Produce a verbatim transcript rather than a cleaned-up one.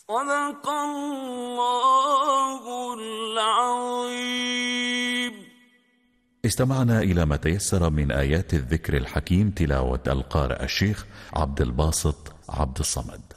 صدق الله العظيم. استمعنا إلى ما تيسر من آيات الذكر الحكيم، تلاوة القارئ الشيخ عبد الباسط عبد الصمد.